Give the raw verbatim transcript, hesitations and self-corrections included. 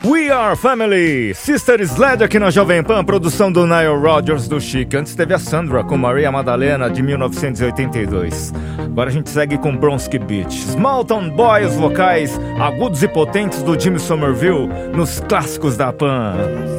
We Are Family, Sister Sledge aqui na Jovem Pan, produção do Nile Rodgers do Chic. Antes teve a Sandra com Maria Madalena de mil novecentos e oitenta e dois. Agora a gente segue com Bronski Beat. Small Town Boy, os vocais agudos e potentes do Jimmy Somerville nos clássicos da Pan.